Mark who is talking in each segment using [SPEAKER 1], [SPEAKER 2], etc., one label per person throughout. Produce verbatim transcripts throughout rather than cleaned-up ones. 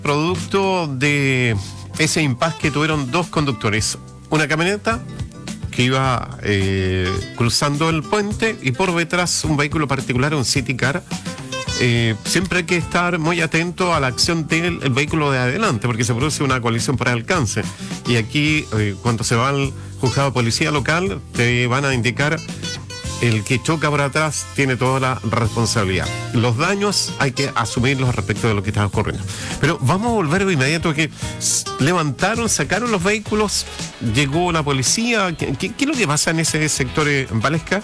[SPEAKER 1] Producto de ese impasse que tuvieron dos conductores, una camioneta que iba eh, cruzando el puente y por detrás un vehículo particular, un City Car. Eh, siempre hay que estar muy atento a la acción del el vehículo de adelante, porque se produce una colisión por alcance. Y aquí, eh, cuando se va al juzgado de policía local, te van a indicar el que choca por atrás tiene toda la responsabilidad. Los daños hay que asumirlos respecto de lo que está ocurriendo. Pero vamos a volver de inmediato, que levantaron, sacaron los vehículos, llegó la policía. ¿Qué, qué, qué es lo que pasa en ese sector, en Valesca?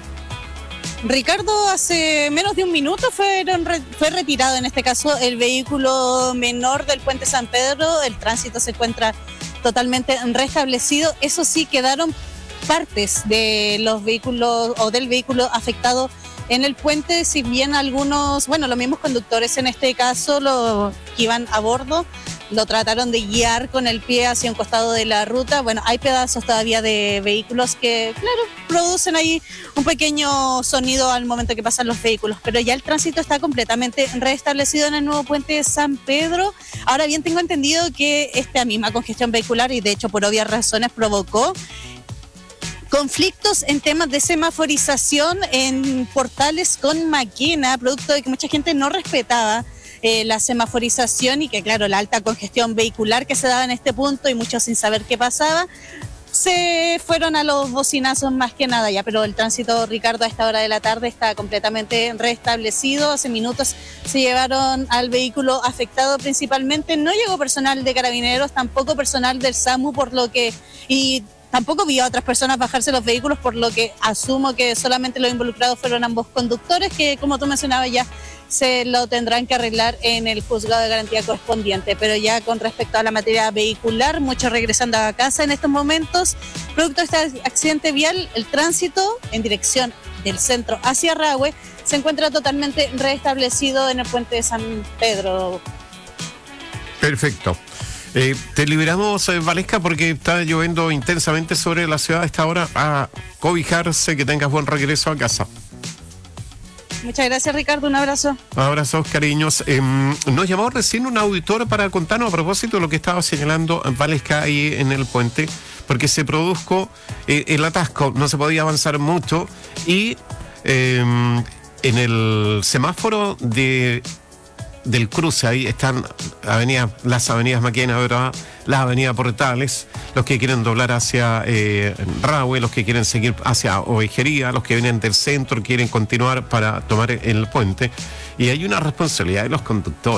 [SPEAKER 2] Ricardo, hace menos de un minuto fueron re, fue retirado en este caso el vehículo menor del puente San Pedro. El tránsito se encuentra totalmente restablecido. Eso sí, quedaron partes de los vehículos o del vehículo afectado en el puente, si bien algunos, bueno, los mismos conductores en este caso, los que iban a bordo, lo trataron de guiar con el pie hacia un costado de la ruta. Bueno, hay pedazos todavía de vehículos que, claro, producen ahí un pequeño sonido al momento que pasan los vehículos, pero ya el tránsito está completamente restablecido en el nuevo puente de San Pedro. Ahora bien, tengo entendido que esta misma congestión vehicular, y de hecho por obvias razones, provocó conflictos en temas de semaforización en Portales con Maquena, producto de que mucha gente no respetaba eh, la semaforización y que, claro, la alta congestión vehicular que se daba en este punto y muchos sin saber qué pasaba, se fueron a los bocinazos más que nada ya. Pero el tránsito, Ricardo, a esta hora de la tarde está completamente restablecido. Hace minutos se llevaron al vehículo afectado principalmente. No llegó personal de Carabineros, tampoco personal del SAMU, por lo que... y tampoco vio a otras personas bajarse los vehículos, por lo que asumo que solamente los involucrados fueron ambos conductores, que, como tú mencionabas, ya se lo tendrán que arreglar en el juzgado de garantía correspondiente. Pero ya con respecto a la materia vehicular, muchos regresando a casa en estos momentos. Producto de este accidente vial, el tránsito en dirección del centro hacia Rahue se encuentra totalmente restablecido en el puente de San Pedro.
[SPEAKER 1] Perfecto. Eh, te liberamos, eh, Valesca, porque está lloviendo intensamente sobre la ciudad a esta hora. A cobijarse, que tengas buen regreso a casa.
[SPEAKER 2] Muchas gracias, Ricardo, un abrazo.
[SPEAKER 1] Abrazos, cariños. Eh, nos llamó recién un auditor para contarnos a propósito de lo que estaba señalando Valesca ahí en el puente, porque se produjo eh, el atasco, no se podía avanzar mucho, y eh, en el semáforo de... del cruce, ahí están avenida, las avenidas Maquena, ¿verdad? Las avenidas Portales, los que quieren doblar hacia eh, Rahue, los que quieren seguir hacia Ovejería, los que vienen del centro quieren continuar para tomar el puente, y hay una responsabilidad de los conductores.